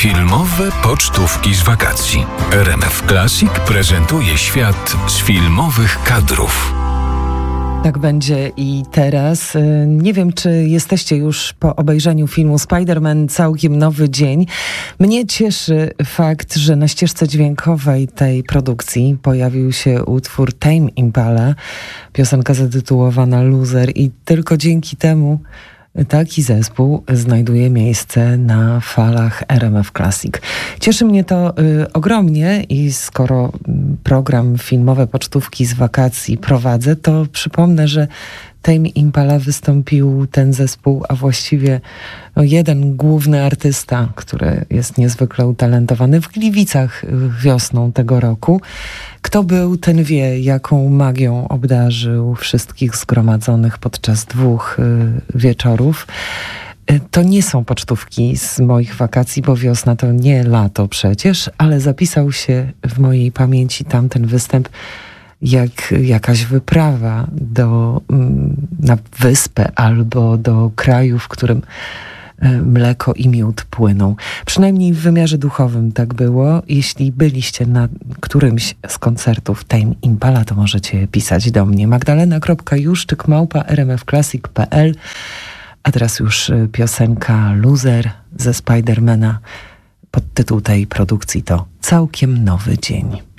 Filmowe pocztówki z wakacji. RMF Classic prezentuje świat z filmowych kadrów. Tak będzie i teraz. Nie wiem, czy jesteście już po obejrzeniu filmu Spider-Man Całkiem nowy dzień. Mnie cieszy fakt, że na ścieżce dźwiękowej tej produkcji pojawił się utwór Tame Impala, piosenka zatytułowana Loser, i tylko dzięki temu taki zespół znajduje miejsce na falach RMF Classic. Cieszy mnie to ogromnie i skoro program Filmowe Pocztówki z wakacji prowadzę, to przypomnę, że Tame Impala wystąpił ten zespół, a właściwie jeden główny artysta, który jest niezwykle utalentowany, w Gliwicach wiosną tego roku. Kto był, ten wie, jaką magią obdarzył wszystkich zgromadzonych podczas 2 wieczorów. To nie są pocztówki z moich wakacji, bo wiosna to nie lato przecież, ale zapisał się w mojej pamięci tamten występ jak jakaś wyprawa na wyspę albo do kraju, w którym mleko i miód płyną. Przynajmniej w wymiarze duchowym tak było. Jeśli byliście na którymś z koncertów Tame Impala, to możecie pisać do mnie. magdalena.juszczyk@rmfclassic.pl. A teraz już piosenka Loser ze Spidermana. Podtytuł tej produkcji to Całkiem nowy dzień.